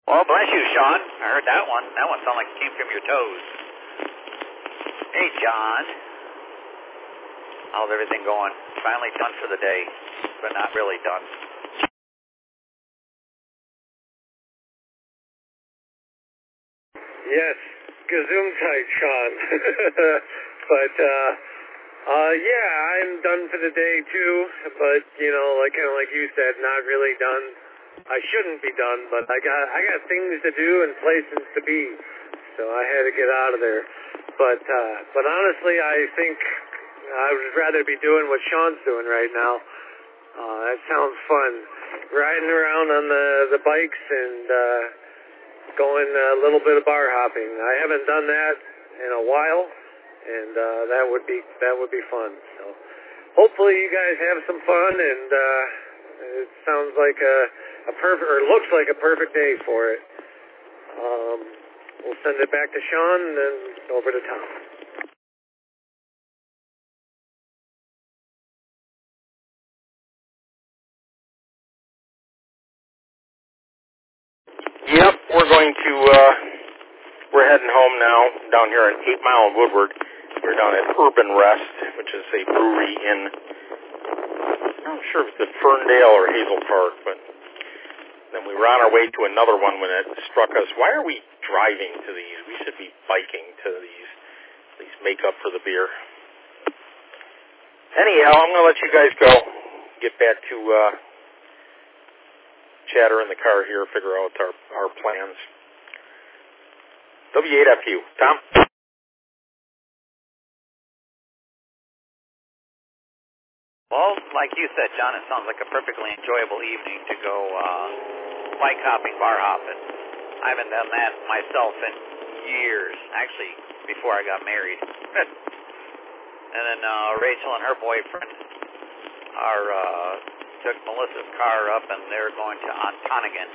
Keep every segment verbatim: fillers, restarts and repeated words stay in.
Well, bless you, Sean. I heard that one. That one sounded like it came from your toes. Hey, John. How's everything going? Finally done for the day, but not really done. Yes, Gesundheit, Sean. but, uh, uh, yeah, I'm done for the day, too. But, you know, like kind of like you said, not really done. I shouldn't be done, but I got I got things to do and places to be, so I had to get out of there. But uh, but honestly, I think I would rather be doing what Sean's doing right now. Uh, that sounds fun, riding around on the the bikes and uh, going a little bit of bar hopping. I haven't done that in a while, and uh, that would be that would be fun. So hopefully you guys have some fun, and uh, it sounds like a A perfect, or looks like a perfect day for it. Um, we'll send it back to Sean and then over to Tom. Yep, we're going to, uh, we're heading home now, down here at eight Mile and Woodward. We're down at Urban Rest, which is a brewery in, I'm not sure if it's at Ferndale or Hazel Park, but then we were on our way to another one when it struck us. Why are we driving to these? We should be biking to these. At least make up for the beer. Anyhow, I'm going to let you guys go. Get back to uh, chatter in the car here, figure out our, our plans. W eight F U. Tom? Well, like you said, John, it sounds like a perfectly enjoyable evening to go uh, bike hopping, bar hopping. I haven't done that myself in years, actually, before I got married. And then uh, Rachel and her boyfriend are uh, took Melissa's car up, and they're going to Ontonigan.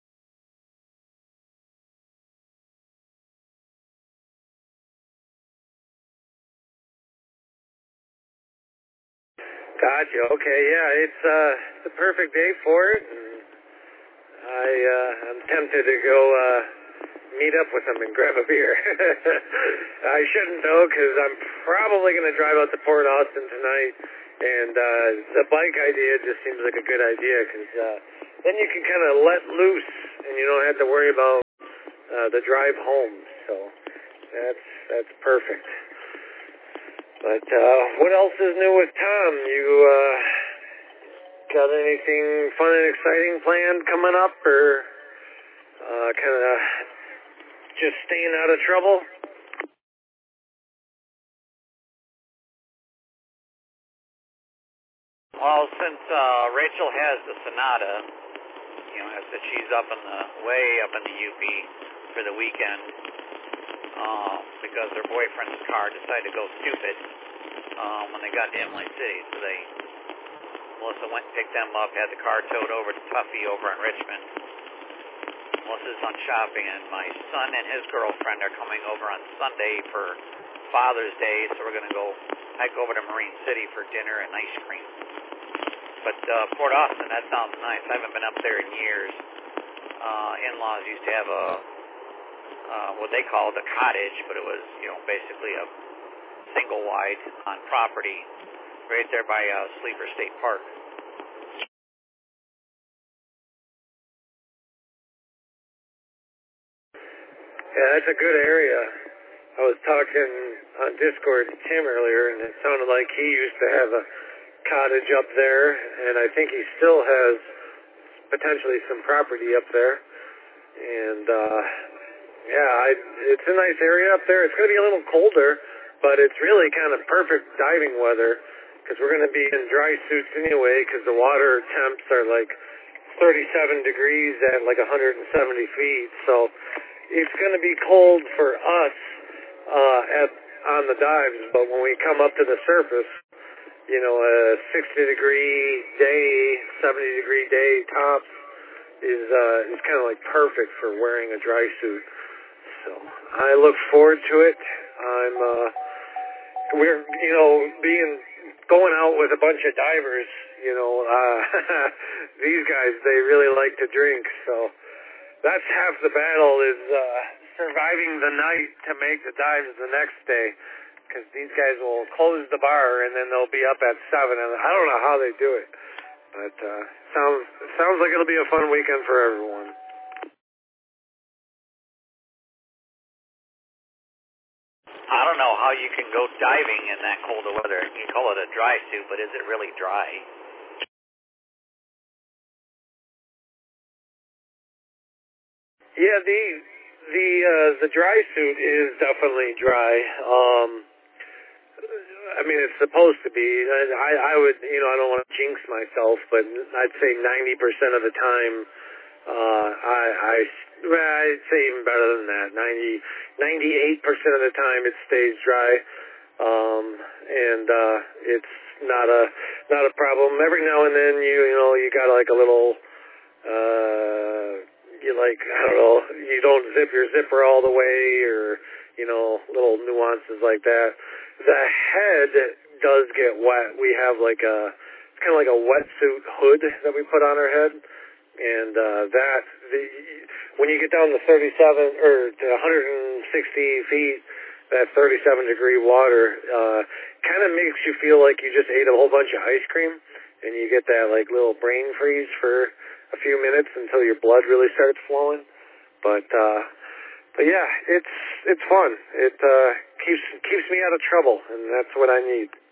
Gotcha. Okay, yeah, it's uh, it's a perfect day for it. And I uh, I'm tempted to go uh, meet up with them and grab a beer. I shouldn't though, because I'm probably going to drive out to Port Austin tonight. And uh, the bike idea just seems like a good idea, because uh, then you can kind of let loose, and you don't have to worry about uh, the drive home. So that's that's perfect. But uh, what else is new with Tom? You uh, got anything fun and exciting planned coming up, or uh, kind of just staying out of trouble? Well, since uh, Rachel has the Sonata, you know, that she's up in the way up in the U P for the weekend, uh, because her boyfriend's car decided to go stupid um, when they got to Emily City. So they, Melissa went and picked them up, had the car towed over to Tuffy over in Richmond. Melissa's on shopping, and my son and his girlfriend are coming over on Sunday for Father's Day, so we're going to go hike over to Marine City for dinner and ice cream. But uh, Port Austin, that sounds nice. I haven't been up there in years. Uh, in-laws used to have a uh, what they called a cottage, but it was, you know, basically a single wide on property right there by uh, Sleeper State Park. Yeah, that's a good area. I was talking on Discord to Tim earlier, and it sounded like he used to have a cottage up there, and I think he still has potentially some property up there. And uh, yeah, I, it's a nice area up there. It's going to be a little colder, but it's really kind of perfect diving weather, because we're going to be in dry suits anyway, because the water temps are like thirty-seven degrees at like one hundred seventy feet. So it's going to be cold for us uh, at on the dives, but when we come up to the surface, you know, a sixty degree day, seventy degree day tops is uh, is kind of like perfect for wearing a dry suit. So I look forward to it. I'm uh, we're you know being going out with a bunch of divers. You know, uh, these guys, they really like to drink, so that's half the battle is uh, surviving the night to make the dives the next day. Because these guys will close the bar and then they'll be up at seven. And I don't know how they do it, but uh, sounds sounds like it'll be a fun weekend for everyone. I don't know how you can go diving in that cold of weather. You call it a dry suit, but is it really dry? Yeah, the the uh, the dry suit is definitely dry. Um, I mean, it's supposed to be. I, I would, you know, I don't want to jinx myself, but I'd say ninety percent of the time, uh, I, I, well, I'd say even better than that. ninety, ninety-eight percent of the time it stays dry, um, and uh, it's not a not a problem. Every now and then, you you know, you got like a little, uh, you like I don't know, you don't zip your zipper all the way, or you know, little nuances like that. The head does get wet. We have like a, it's kind of like a wetsuit hood that we put on our head, and uh, that the, when you get down to thirty-seven or to one hundred sixty feet, that thirty-seven degree water uh, kind of makes you feel like you just ate a whole bunch of ice cream, and you get that like little brain freeze for a few minutes until your blood really starts flowing. But uh, but yeah, it's it's fun. It uh, keeps keeps me out of trouble, and that's what I need.